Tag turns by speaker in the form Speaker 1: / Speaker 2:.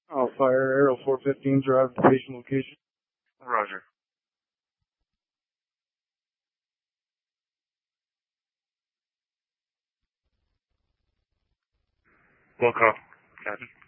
Speaker 1: I'll fire Aerial 415, drive to patient location.
Speaker 2: Roger. Well call, Captain.